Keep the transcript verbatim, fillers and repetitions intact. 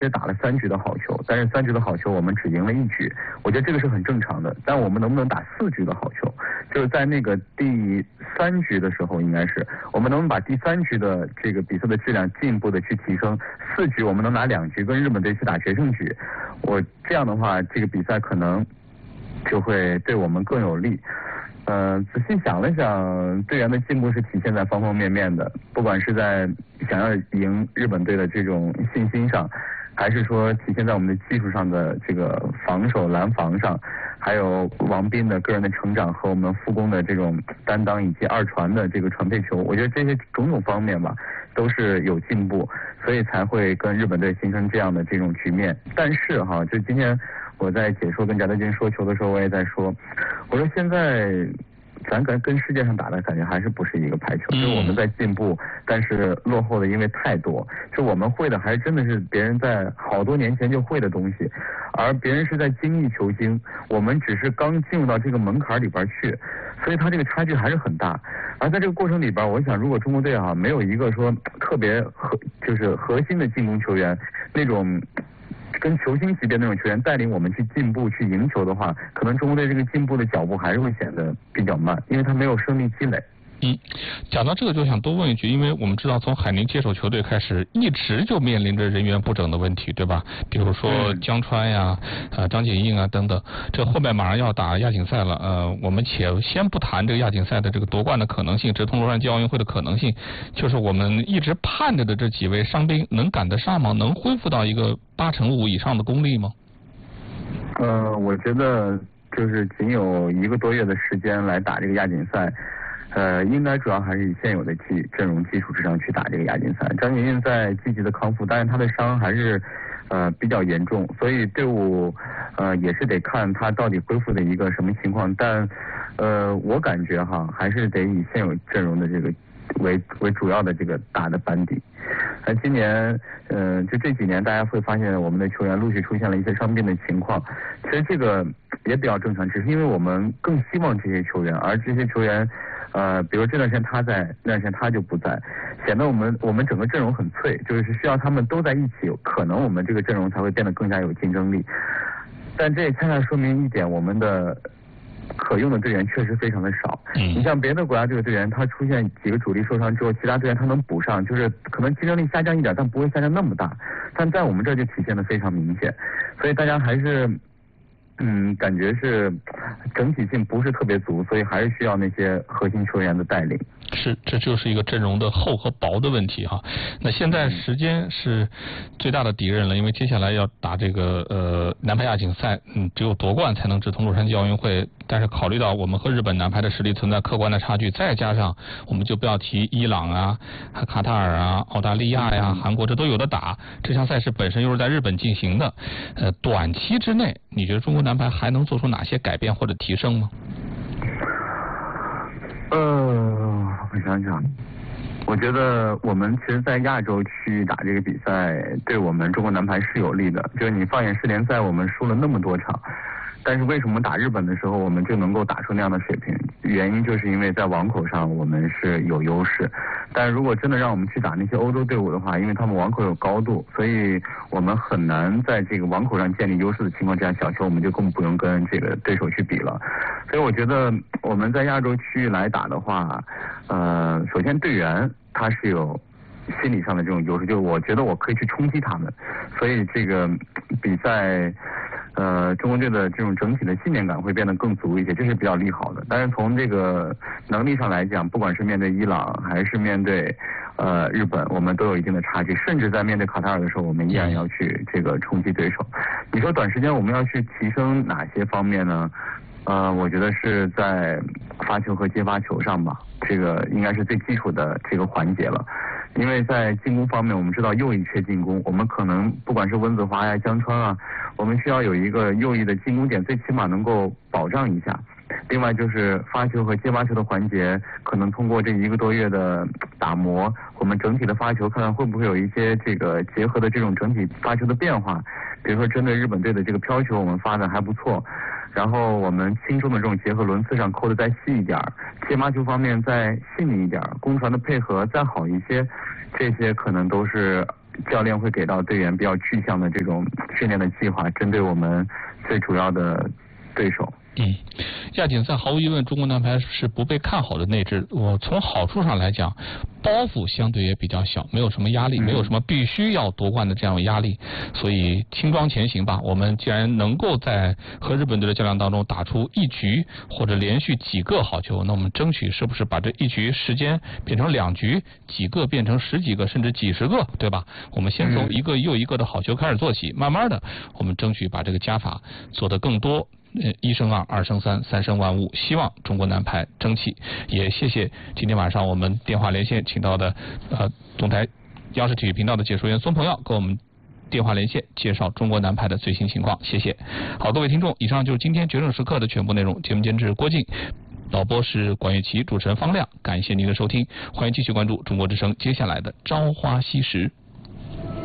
实打了三局的好球，但是三局的好球我们只赢了一局，我觉得这个是很正常的。但我们能不能打四局的好球，就是在那个第三局的时候，应该是我们能不能把第三局的这个比赛的质量进一步的去提升，四局我们能拿两局跟日本队去打决胜局，我这样的话这个比赛可能就会对我们更有利。呃，仔细想了想，队员的进步是体现在方方面面的，不管是在想要赢日本队的这种信心上，还是说体现在我们的技术上的这个防守拦防上，还有王斌的个人的成长和我们副攻的这种担当，以及二传的这个传配球，我觉得这些种种方面吧都是有进步，所以才会跟日本队形成这样的这种局面。但是哈，就今天我在解说跟翟德军说球的时候，我也在说，我说现在咱跟跟世界上打的感觉还是不是一个排球，就是我们在进步，但是落后的因为太多，就我们会的还真的是别人在好多年前就会的东西，而别人是在精益求精，我们只是刚进入到这个门槛里边去，所以它这个差距还是很大。而在这个过程里边，我想如果中国队啊没有一个说特别核就是核心的进攻球员，那种跟球星级别那种球员带领我们去进步去赢球的话，可能中国队这个进步的脚步还是会显得比较慢，因为他没有胜利积累。 嗯，讲到这个就想多问一句，因为我们知道从海宁接手球队开始，一直就面临着人员不整的问题，对吧？比如说江川呀、呃张景硬啊等等，这后面马上要打亚锦赛了，呃，我们且先不谈这个亚锦赛的这个夺冠的可能性，直通洛杉矶奥运会的可能性，就是我们一直盼着的这几位伤兵能赶得上吗？能恢复到一个八成五以上的功力吗？ 呃，我觉得就是仅有一个多月的时间来打这个亚锦赛。呃，应该主要还是以现有的基阵容基础之上去打这个亚锦赛。张景硬在积极的康复，但是他的伤还是呃比较严重，所以队伍呃也是得看他到底恢复的一个什么情况。但呃，我感觉哈，还是得以现有阵容的这个为为主要的这个打的班底。那今年呃就这几年，大家会发现我们的球员陆续出现了一些伤病的情况，其实这个也比较正常，只是因为我们更希望这些球员，而这些球员。呃，比如这段时间他在，那段时间他就不在，显得我们我们整个阵容很脆，就是需要他们都在一起，可能我们这个阵容才会变得更加有竞争力。但这也恰恰说明一点，我们的可用的队员确实非常的少。你像别的国家队的队员，他出现几个主力受伤之后，其他队员他能补上，就是可能竞争力下降一点，但不会下降那么大。但在我们这就体现的非常明显，所以大家还是。嗯，感觉是整体性不是特别足，所以还是需要那些核心球员的带领。 是，这就是一个阵容的厚和薄的问题哈。那现在时间是最大的敌人了，因为接下来要打这个呃男排亚锦赛，嗯，只有夺冠才能直通洛杉矶奥运会。但是考虑到我们和日本男排的实力存在客观的差距，再加上我们就不要提伊朗啊、卡塔尔啊、澳大利亚呀、韩国，这都有的打。这项赛事本身又是在日本进行的，呃，短期之内，你觉得中国男排还能做出哪些改变或者提升吗？ 呃，我想想，我觉得我们其实，在亚洲区域打这个比赛，对我们中国男排是有利的。就是你放眼世联赛，我们输了那么多场，但是为什么打日本的时候，我们就能够打出那样的水平？原因就是因为在网口上我们是有优势。但如果真的让我们去打那些欧洲队伍的话，因为他们网口有高度，所以我们很难在这个网口上建立优势的情况之下，小球我们就更不用跟这个对手去比了。所以我觉得我们在亚洲区域来打的话，呃，首先队员他是有心理上的这种优势，就是我觉得我可以去冲击他们，所以这个比赛。呃，中国队的这种整体的信念感会变得更足一些，这是比较利好的。但是从这个能力上来讲，不管是面对伊朗还是面对呃日本，我们都有一定的差距。甚至在面对卡塔尔的时候，我们依然要去这个冲击对手。你说短时间我们要去提升哪些方面呢？呃，我觉得是在发球和接发球上吧，这个应该是最基础的这个环节了。因为在进攻方面，我们知道右翼缺进攻，我们可能不管是温子华呀、江川啊，我们需要有一个右翼的进攻点，最起码能够保障一下。另外就是发球和接发球的环节，可能通过这一个多月的打磨，我们整体的发球看看会不会有一些这个结合的这种整体发球的变化。比如说针对日本队的这个飘球，我们发的还不错。然后我们轻重的这种结合轮次上扣的再细一点，接发球方面再细腻一点，攻传的配合再好一些，这些可能都是教练会给到队员比较具象的这种训练的计划，针对我们最主要的对手。 嗯，亚锦赛毫无疑问，中国男排是不被看好的内置。我从好处上来讲，包袱相对也比较小，没有什么压力，没有什么必须要夺冠的这样的压力，所以轻装前行吧。我们既然能够在和日本队的较量当中打出一局或者连续几个好球，那我们争取是不是把这一局时间变成两局，几个变成十几个，甚至几十个，对吧？我们先从一个又一个的好球开始做起，慢慢的，我们争取把这个加法做得更多。呃，一胜二，二胜三，三胜万物，希望中国男排争气。也谢谢今天晚上我们电话连线请到的呃总台央视体育频道的解说员孙鹏耀，跟我们电话连线介绍中国男排的最新情况。谢谢。好，各位听众，以上就是今天决胜时刻的全部内容。节目监制郭靖，导播是管乐琪，主持人方亮。感谢您的收听，欢迎继续关注中国之声接下来的朝花夕拾。